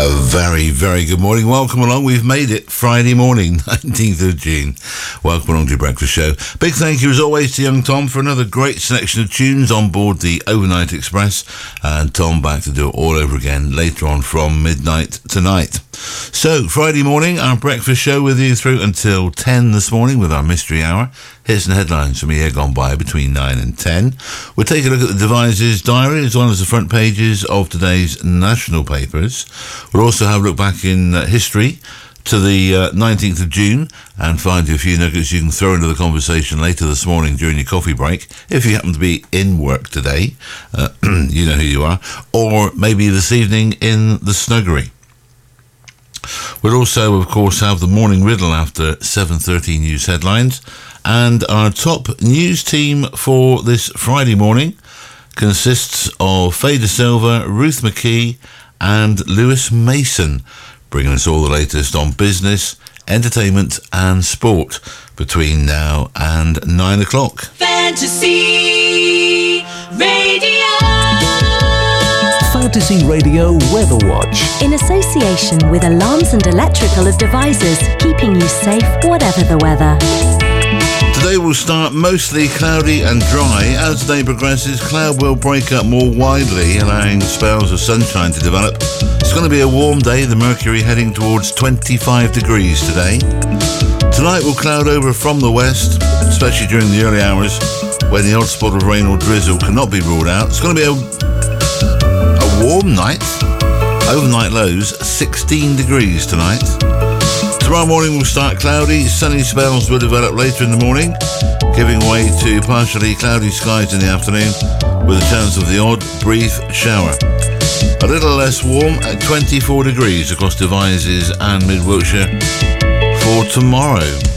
A very, very good morning. Welcome along. We've made it Friday morning, 19th of June. Welcome along to your breakfast show. Big thank you, as always, to young Tom for another great selection of tunes on board the Overnight Express. And Tom back to do it all over again later on from midnight tonight. So, Friday morning, our breakfast show with you through until 10 this morning with our mystery hour. Here's some headlines from a year gone by between 9 and 10. We'll take a look at the Devices Diary as well as the front pages of today's national papers. We'll also have a look back in history to the 19th of June and find you a few nuggets you can throw into the conversation later this morning during your coffee break. If you happen to be in work today, you know who you are. Or maybe this evening in the snuggery. We'll also, of course, have the morning riddle after 7:30 news headlines. And our top news team for this Friday morning consists of Faye De Silva, Ruth McKee and Lewis Mason, bringing us all the latest on business, entertainment and sport between now and 9 o'clock. Fantasy Radio. Fantasy Radio Weather Watch. In association with Alarms and Electrical Devices, keeping you safe whatever the weather. Today will start mostly cloudy and dry. As the day progresses, cloud will break up more widely, allowing spells of sunshine to develop. It's going to be a warm day, the mercury heading towards 25 degrees today. Tonight will cloud over from the west, especially during the early hours when the odd spot of rain or drizzle cannot be ruled out. It's going to be a warm night. Overnight lows 16 degrees tonight. Tomorrow morning will start cloudy. Sunny spells will develop later in the morning, giving way to partially cloudy skies in the afternoon with a chance of the odd brief shower. A little less warm at 24 degrees across Devizes and Mid Wiltshire for tomorrow.